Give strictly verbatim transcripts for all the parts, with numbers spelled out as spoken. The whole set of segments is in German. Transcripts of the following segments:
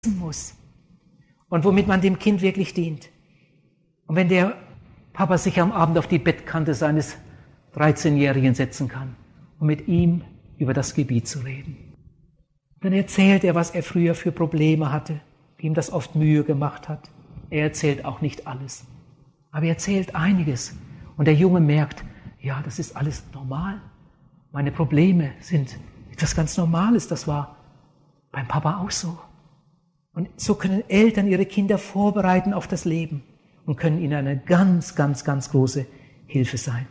muss und womit man dem Kind wirklich dient. Und wenn der Papa sich am Abend auf die Bettkante seines dreizehnjährigen setzen kann, um mit ihm über das Gebiet zu reden, dann erzählt er, was er früher für Probleme hatte, wie ihm das oft Mühe gemacht hat. Er erzählt auch nicht alles, aber er erzählt einiges. Und der Junge merkt, ja, das ist alles normal. Meine Probleme sind etwas ganz Normales, das war beim Papa auch so. Und so können Eltern ihre Kinder vorbereiten auf das Leben und können ihnen eine ganz, ganz, ganz große Hilfe sein.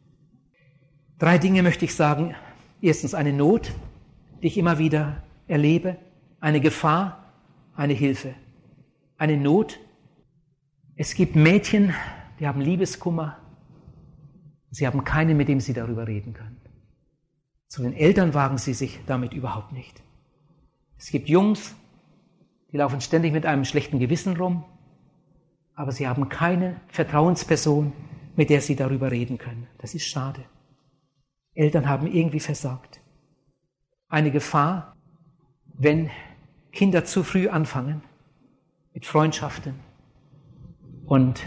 Drei Dinge möchte ich sagen. Erstens eine Not, die ich immer wieder erlebe, eine Gefahr, eine Hilfe. Eine Not. Es gibt Mädchen, die haben Liebeskummer. Sie haben keinen, mit dem sie darüber reden können. Zu den Eltern wagen sie sich damit überhaupt nicht. Es gibt Jungs, die laufen ständig mit einem schlechten Gewissen rum, aber sie haben keine Vertrauensperson, mit der sie darüber reden können. Das ist schade. Eltern haben irgendwie versagt. Eine Gefahr, wenn Kinder zu früh anfangen mit Freundschaften und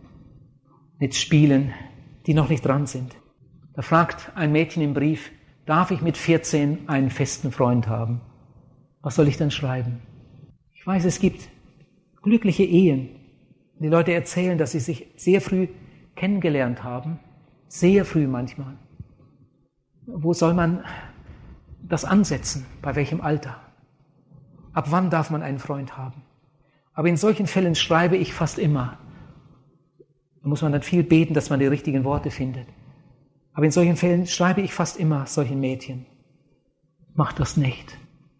mit Spielen, die noch nicht dran sind. Da fragt ein Mädchen im Brief, darf ich mit vierzehn einen festen Freund haben? Was soll ich denn schreiben? Ich weiß, es gibt glückliche Ehen. Die Leute erzählen, dass sie sich sehr früh kennengelernt haben, sehr früh manchmal. Wo soll man das ansetzen? Bei welchem Alter? Ab wann darf man einen Freund haben? Aber in solchen Fällen schreibe ich fast immer. Da muss man dann viel beten, dass man die richtigen Worte findet. Aber in solchen Fällen schreibe ich fast immer solchen Mädchen. Mach das nicht.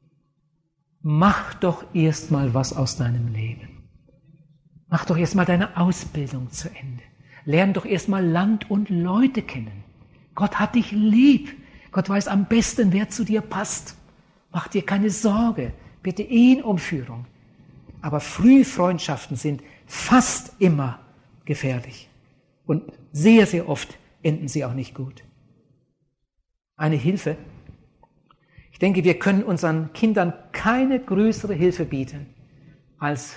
Mach doch erst mal was aus deinem Leben. Mach doch erst mal deine Ausbildung zu Ende. Lern doch erst mal Land und Leute kennen. Gott hat dich lieb. Gott weiß am besten, wer zu dir passt. Mach dir keine Sorge. Bitte ihn um Führung. Aber Frühfreundschaften sind fast immer gefährlich. Und sehr, sehr oft enden sie auch nicht gut. Eine Hilfe. Ich denke, wir können unseren Kindern keine größere Hilfe bieten, als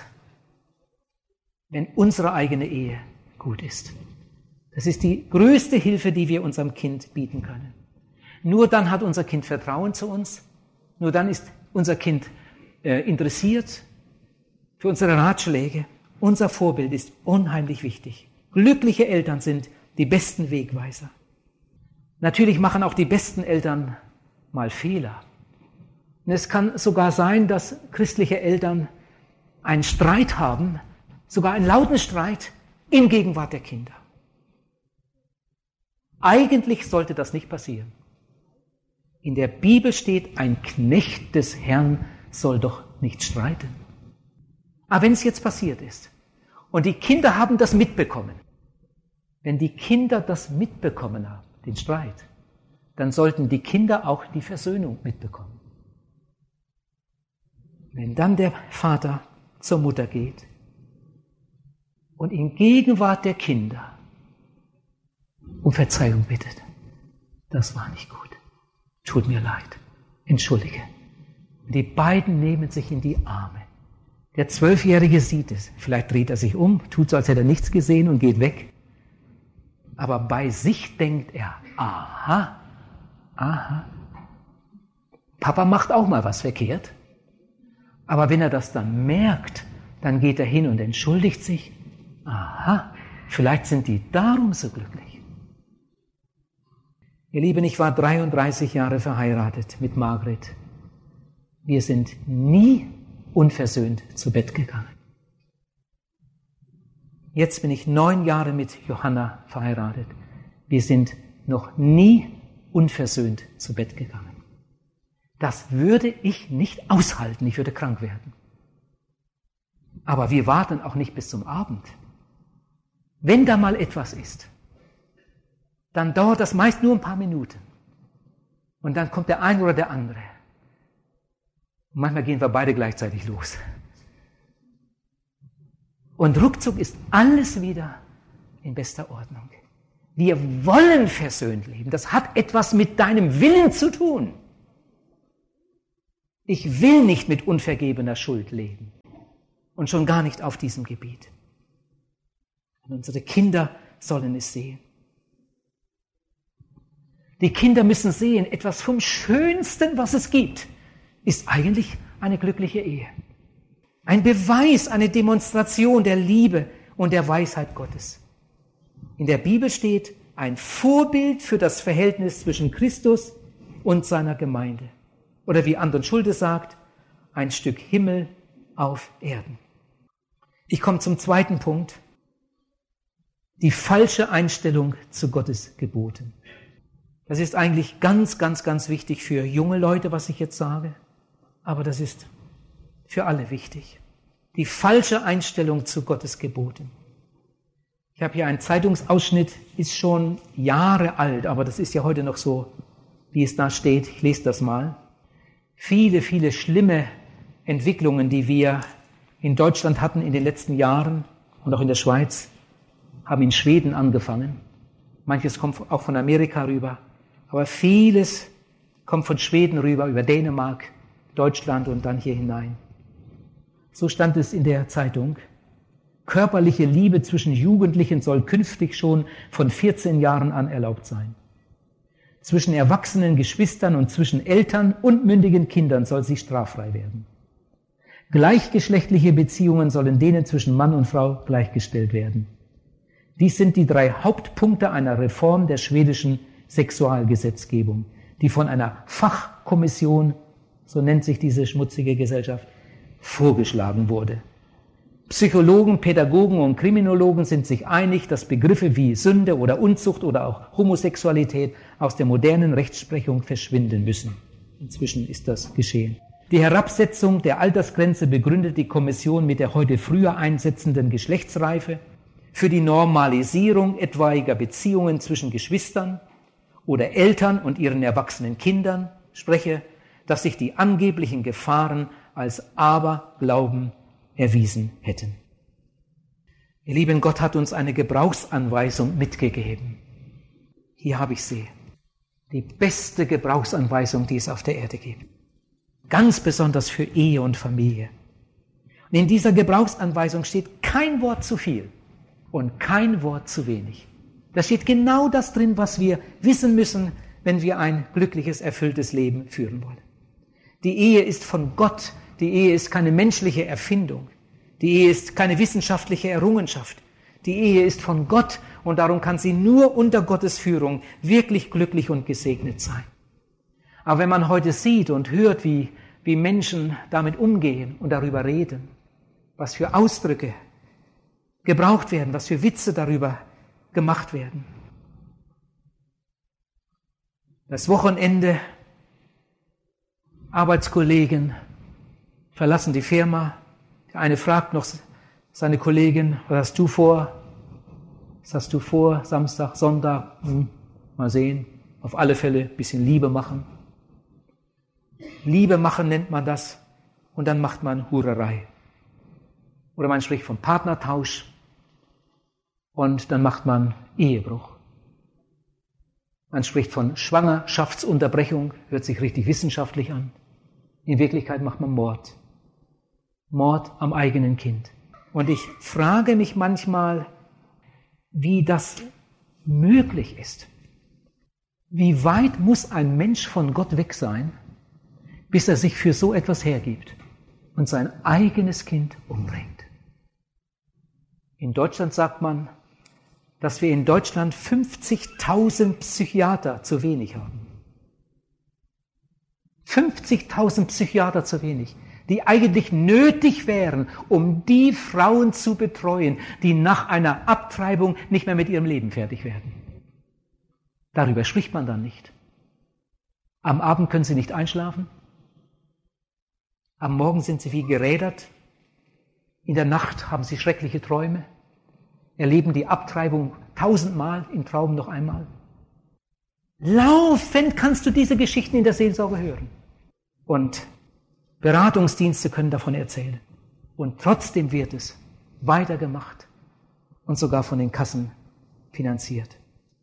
wenn unsere eigene Ehe gut ist. Das ist die größte Hilfe, die wir unserem Kind bieten können. Nur dann hat unser Kind Vertrauen zu uns. Nur dann ist unser Kind äh, interessiert für unsere Ratschläge. Unser Vorbild ist unheimlich wichtig. Glückliche Eltern sind die besten Wegweiser. Natürlich machen auch die besten Eltern mal Fehler. Und es kann sogar sein, dass christliche Eltern einen Streit haben, sogar einen lauten Streit in Gegenwart der Kinder. Eigentlich sollte das nicht passieren. In der Bibel steht, ein Knecht des Herrn soll doch nicht streiten. Aber wenn es jetzt passiert ist und die Kinder haben das mitbekommen, wenn die Kinder das mitbekommen haben, den Streit, dann sollten die Kinder auch die Versöhnung mitbekommen. Wenn dann der Vater zur Mutter geht und in Gegenwart der Kinder um Verzeihung bittet, das war nicht gut, tut mir leid, entschuldige. Und die beiden nehmen sich in die Arme. Der Zwölfjährige sieht es, vielleicht dreht er sich um, tut so, als hätte er nichts gesehen und geht weg. Aber bei sich denkt er, aha, aha, Papa macht auch mal was verkehrt. Aber wenn er das dann merkt, dann geht er hin und entschuldigt sich. Aha, vielleicht sind die darum so glücklich. Ihr Lieben, ich war dreiunddreißig Jahre verheiratet mit Margret. Wir sind nie unversöhnt zu Bett gegangen. Jetzt bin ich neun Jahre mit Johanna verheiratet. Wir sind noch nie unversöhnt zu Bett gegangen. Das würde ich nicht aushalten, ich würde krank werden. Aber wir warten auch nicht bis zum Abend. Wenn da mal etwas ist, dann dauert das meist nur ein paar Minuten. Und dann kommt der eine oder der andere. Und manchmal gehen wir beide gleichzeitig los. Und ruckzuck ist alles wieder in bester Ordnung. Wir wollen versöhnt leben. Das hat etwas mit deinem Willen zu tun. Ich will nicht mit unvergebener Schuld leben. und schon gar nicht auf diesem Gebiet. Und unsere Kinder sollen es sehen. Die Kinder müssen sehen, etwas vom Schönsten, was es gibt, ist eigentlich eine glückliche Ehe. Ein Beweis, eine Demonstration der Liebe und der Weisheit Gottes. In der Bibel steht ein Vorbild für das Verhältnis zwischen Christus und seiner Gemeinde. Oder wie Anton Schulte sagt, ein Stück Himmel auf Erden. Ich komme zum zweiten Punkt. Die falsche Einstellung zu Gottes Geboten. Das ist eigentlich ganz, ganz, ganz wichtig für junge Leute, was ich jetzt sage. Aber das ist für alle wichtig. Die falsche Einstellung zu Gottes Geboten. Ich habe hier einen Zeitungsausschnitt, ist schon Jahre alt, aber das ist ja heute noch so, wie es da steht. Ich lese das mal. Viele, viele schlimme Entwicklungen, die wir in Deutschland hatten in den letzten Jahren und auch in der Schweiz, haben in Schweden angefangen. Manches kommt auch von Amerika rüber. Aber vieles kommt von Schweden rüber, über Dänemark, Deutschland und dann hier hinein. So stand es in der Zeitung. Körperliche Liebe zwischen Jugendlichen soll künftig schon von vierzehn Jahren an erlaubt sein. Zwischen erwachsenen Geschwistern und zwischen Eltern und mündigen Kindern soll sie straffrei werden. Gleichgeschlechtliche Beziehungen sollen denen zwischen Mann und Frau gleichgestellt werden. Dies sind die drei Hauptpunkte einer Reform der schwedischen Sexualgesetzgebung, die von einer Fachkommission, so nennt sich diese schmutzige Gesellschaft, vorgeschlagen wurde. Psychologen, Pädagogen und Kriminologen sind sich einig, dass Begriffe wie Sünde oder Unzucht oder auch Homosexualität aus der modernen Rechtsprechung verschwinden müssen. Inzwischen ist das geschehen. Die Herabsetzung der Altersgrenze begründet die Kommission mit der heute früher einsetzenden Geschlechtsreife für die Normalisierung etwaiger Beziehungen zwischen Geschwistern oder Eltern und ihren erwachsenen Kindern spreche, dass sich die angeblichen Gefahren als Aberglauben erwiesen hätten. Ihr Lieben, Gott hat uns eine Gebrauchsanweisung mitgegeben. Hier habe ich sie. Die beste Gebrauchsanweisung, die es auf der Erde gibt. Ganz besonders für Ehe und Familie. Und in dieser Gebrauchsanweisung steht kein Wort zu viel und kein Wort zu wenig. Da steht genau das drin, was wir wissen müssen, wenn wir ein glückliches, erfülltes Leben führen wollen. Die Ehe ist von Gott. Die Ehe ist keine menschliche Erfindung. Die Ehe ist keine wissenschaftliche Errungenschaft. Die Ehe ist von Gott und darum kann sie nur unter Gottes Führung wirklich glücklich und gesegnet sein. Aber wenn man heute sieht und hört, wie, wie Menschen damit umgehen und darüber reden, was für Ausdrücke gebraucht werden, was für Witze darüber gemacht werden. Das Wochenende, Arbeitskollegen verlassen die Firma. Der eine fragt noch seine Kollegin, was hast du vor? Was hast du vor? Samstag, Sonntag? Hm, mal sehen. Auf alle Fälle ein bisschen Liebe machen. Liebe machen nennt man das. Und dann macht man Hurerei. Oder man spricht von Partnertausch. Und dann macht man Ehebruch. Man spricht von Schwangerschaftsunterbrechung. Hört sich richtig wissenschaftlich an. In Wirklichkeit macht man Mord. Mord am eigenen Kind. Und ich frage mich manchmal, wie das möglich ist. Wie weit muss ein Mensch von Gott weg sein, bis er sich für so etwas hergibt und sein eigenes Kind umbringt? In Deutschland sagt man, dass wir in Deutschland fünfzigtausend Psychiater zu wenig haben. fünfzigtausend Psychiater zu wenig, die eigentlich nötig wären, um die Frauen zu betreuen, die nach einer Abtreibung nicht mehr mit ihrem Leben fertig werden. Darüber spricht man dann nicht. Am Abend können sie nicht einschlafen. Am Morgen sind sie wie gerädert. In der Nacht haben sie schreckliche Träume. Erleben die Abtreibung tausendmal, im Traum noch einmal. Laufend kannst du diese Geschichten in der Seelsorge hören. Und Beratungsdienste können davon erzählen. Und trotzdem wird es weitergemacht und sogar von den Kassen finanziert.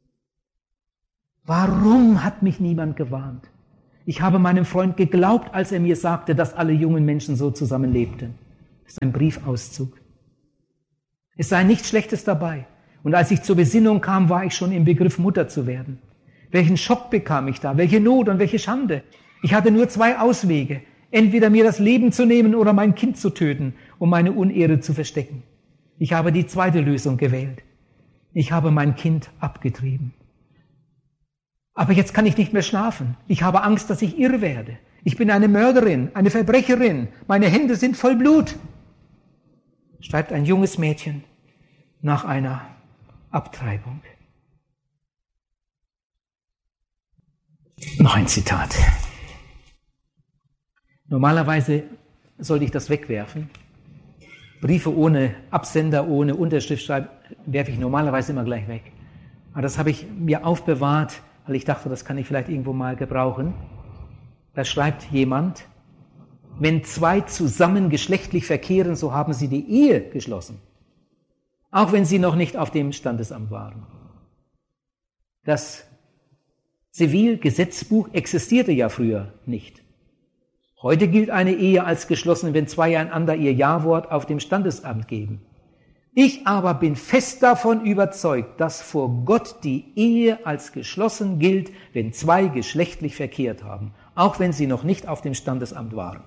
Warum hat mich niemand gewarnt? Ich habe meinem Freund geglaubt, als er mir sagte, dass alle jungen Menschen so zusammenlebten. Das ist ein Briefauszug. Es sei nichts Schlechtes dabei. Und als ich zur Besinnung kam, war ich schon im Begriff, Mutter zu werden. Welchen Schock bekam ich da? Welche Not und welche Schande? Ich hatte nur zwei Auswege. Entweder mir das Leben zu nehmen oder mein Kind zu töten, um meine Unehre zu verstecken. Ich habe die zweite Lösung gewählt. Ich habe mein Kind abgetrieben. Aber jetzt kann ich nicht mehr schlafen. Ich habe Angst, dass ich irre werde. Ich bin eine Mörderin, eine Verbrecherin. Meine Hände sind voll Blut. Schreibt ein junges Mädchen nach einer Abtreibung. Noch ein Zitat. Normalerweise sollte ich das wegwerfen. Briefe ohne Absender, ohne Unterschrift schreiben, werfe ich normalerweise immer gleich weg. Aber das habe ich mir aufbewahrt, weil ich dachte, das kann ich vielleicht irgendwo mal gebrauchen. Da schreibt jemand, wenn zwei zusammen geschlechtlich verkehren, so haben sie die Ehe geschlossen. Auch wenn sie noch nicht auf dem Standesamt waren. Das Zivilgesetzbuch existierte ja früher nicht. Heute gilt eine Ehe als geschlossen, wenn zwei einander ihr Ja-Wort auf dem Standesamt geben. Ich aber bin fest davon überzeugt, dass vor Gott die Ehe als geschlossen gilt, wenn zwei geschlechtlich verkehrt haben, auch wenn sie noch nicht auf dem Standesamt waren.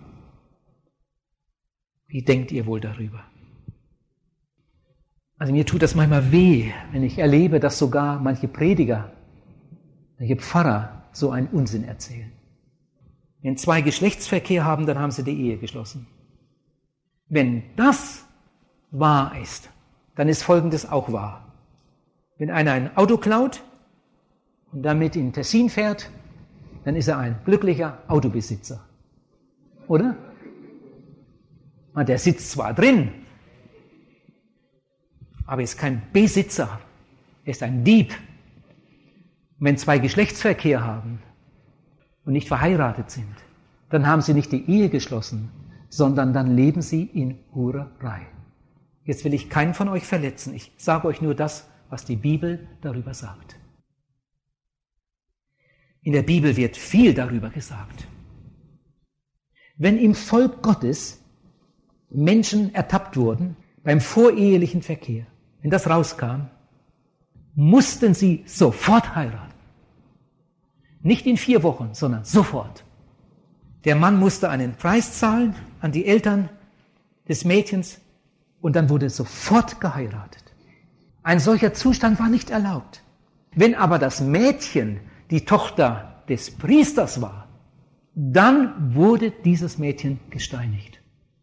Wie denkt ihr wohl darüber? Also mir tut das manchmal weh, wenn ich erlebe, dass sogar manche Prediger, manche Pfarrer so einen Unsinn erzählen. Wenn zwei Geschlechtsverkehr haben, dann haben sie die Ehe geschlossen. Wenn das wahr ist, dann ist Folgendes auch wahr. Wenn einer ein Auto klaut und damit in Tessin fährt, dann ist er ein glücklicher Autobesitzer. Oder? Der sitzt zwar drin, aber ist kein Besitzer. Er ist ein Dieb. Und wenn zwei Geschlechtsverkehr haben und nicht verheiratet sind, dann haben sie nicht die Ehe geschlossen, sondern dann leben sie in Hurerei. Jetzt will ich keinen von euch verletzen. Ich sage euch nur das, was die Bibel darüber sagt. In der Bibel wird viel darüber gesagt. Wenn im Volk Gottes Menschen ertappt wurden beim vorehelichen Verkehr, wenn das rauskam, mussten sie sofort heiraten. Nicht in vier Wochen, sondern sofort. Der Mann musste einen Preis zahlen an die Eltern des Mädchens und dann wurde sofort geheiratet. Ein solcher Zustand war nicht erlaubt. Wenn aber das Mädchen die Tochter des Priesters war, dann wurde dieses Mädchen gesteinigt.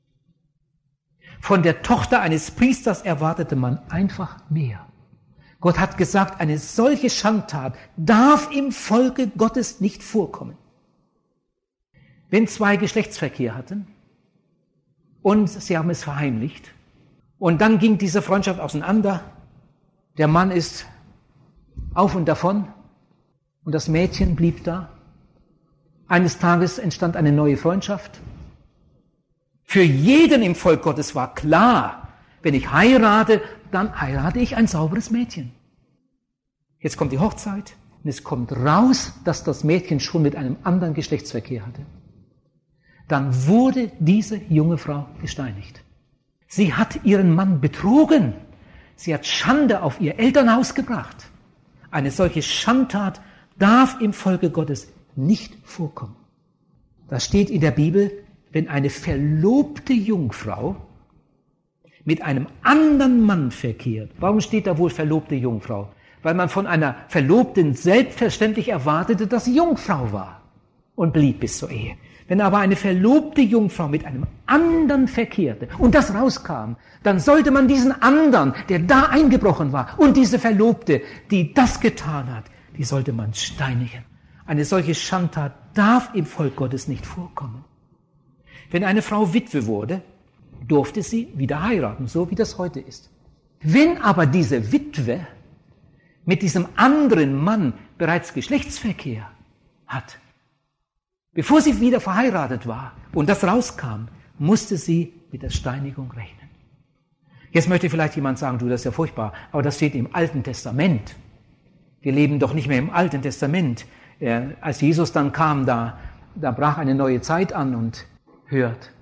Von der Tochter eines Priesters erwartete man einfach mehr. Gott hat gesagt, eine solche Schandtat darf im Volke Gottes nicht vorkommen. Wenn zwei Geschlechtsverkehr hatten und sie haben es verheimlicht und dann ging diese Freundschaft auseinander, der Mann ist auf und davon und das Mädchen blieb da. Eines Tages entstand eine neue Freundschaft. Für jeden im Volk Gottes war klar, wenn ich heirate, dann heirate ich ein sauberes Mädchen. Jetzt kommt die Hochzeit und es kommt raus, dass das Mädchen schon mit einem anderen Geschlechtsverkehr hatte. Dann wurde diese junge Frau gesteinigt. Sie hat ihren Mann betrogen. Sie hat Schande auf ihr Elternhaus gebracht. Eine solche Schandtat darf im Volke Gottes nicht vorkommen. Das steht in der Bibel, wenn eine verlobte Jungfrau mit einem anderen Mann verkehrt. Warum steht da wohl verlobte Jungfrau? Weil man von einer Verlobten selbstverständlich erwartete, dass sie Jungfrau war und blieb bis zur Ehe. Wenn aber eine verlobte Jungfrau mit einem anderen verkehrte und das rauskam, dann sollte man diesen anderen, der da eingebrochen war, und diese Verlobte, die das getan hat, die sollte man steinigen. Eine solche Schandtat darf im Volk Gottes nicht vorkommen. Wenn eine Frau Witwe wurde, durfte sie wieder heiraten, so wie das heute ist. Wenn aber diese Witwe mit diesem anderen Mann bereits Geschlechtsverkehr hat, bevor sie wieder verheiratet war und das rauskam, musste sie mit der Steinigung rechnen. Jetzt möchte vielleicht jemand sagen, du, das ist ja furchtbar, aber das steht im Alten Testament. Wir leben doch nicht mehr im Alten Testament. Als Jesus dann kam, da, da brach eine neue Zeit an und hört.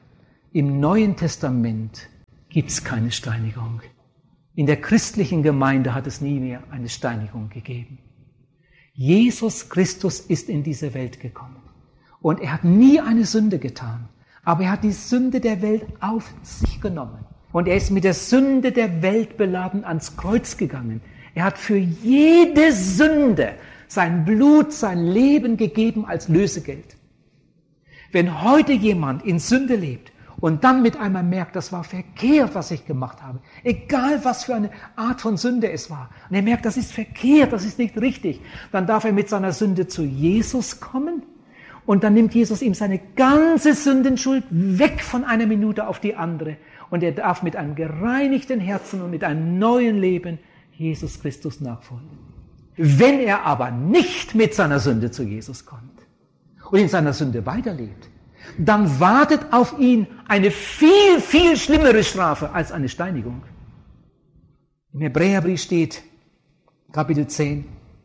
Im Neuen Testament gibt es keine Steinigung. In der christlichen Gemeinde hat es nie mehr eine Steinigung gegeben. Jesus Christus ist in diese Welt gekommen. Und er hat nie eine Sünde getan. Aber er hat die Sünde der Welt auf sich genommen. Und er ist mit der Sünde der Welt beladen ans Kreuz gegangen. Er hat für jede Sünde sein Blut, sein Leben gegeben als Lösegeld. Wenn heute jemand in Sünde lebt und dann mit einmal merkt, das war verkehrt, was ich gemacht habe, egal was für eine Art von Sünde es war, und er merkt, das ist verkehrt, das ist nicht richtig, dann darf er mit seiner Sünde zu Jesus kommen und dann nimmt Jesus ihm seine ganze Sündenschuld weg von einer Minute auf die andere und er darf mit einem gereinigten Herzen und mit einem neuen Leben Jesus Christus nachfolgen. Wenn er aber nicht mit seiner Sünde zu Jesus kommt und in seiner Sünde weiterlebt, dann wartet auf ihn eine viel, viel schlimmere Strafe als eine Steinigung. Im Hebräerbrief steht, Kapitel zehn,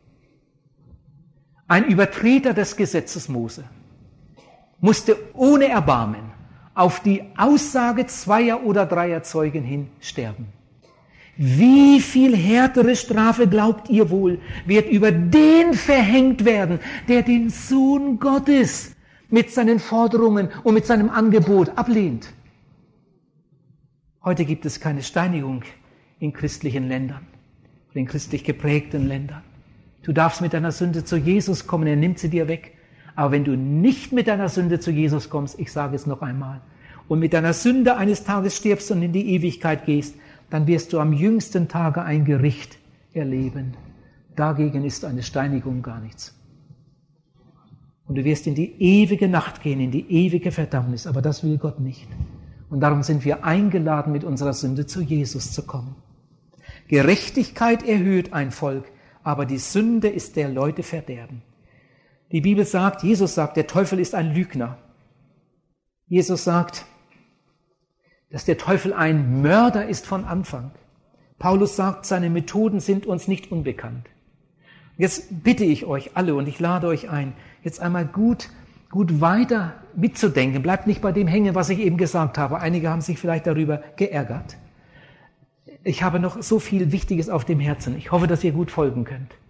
ein Übertreter des Gesetzes Mose musste ohne Erbarmen auf die Aussage zweier oder dreier Zeugen hin sterben. Wie viel härtere Strafe, glaubt ihr wohl, wird über den verhängt werden, der den Sohn Gottes mit seinen Forderungen und mit seinem Angebot ablehnt? Heute gibt es keine Steinigung in christlichen Ländern oder in christlich geprägten Ländern. Du darfst mit deiner Sünde zu Jesus kommen, er nimmt sie dir weg. Aber wenn du nicht mit deiner Sünde zu Jesus kommst, ich sage es noch einmal, und mit deiner Sünde eines Tages stirbst und in die Ewigkeit gehst, dann wirst du am jüngsten Tage ein Gericht erleben. Dagegen ist eine Steinigung gar nichts. Und du wirst in die ewige Nacht gehen, in die ewige Verdammnis. Aber das will Gott nicht. Und darum sind wir eingeladen, mit unserer Sünde zu Jesus zu kommen. Gerechtigkeit erhöht ein Volk, aber die Sünde ist der Leute Verderben. Die Bibel sagt, Jesus sagt, der Teufel ist ein Lügner. Jesus sagt, dass der Teufel ein Mörder ist von Anfang. Paulus sagt, seine Methoden sind uns nicht unbekannt. Jetzt bitte ich euch alle und ich lade euch ein, jetzt einmal gut, gut weiter mitzudenken. Bleibt nicht bei dem hängen, was ich eben gesagt habe. Einige haben sich vielleicht darüber geärgert. Ich habe noch so viel Wichtiges auf dem Herzen. Ich hoffe, dass ihr gut folgen könnt.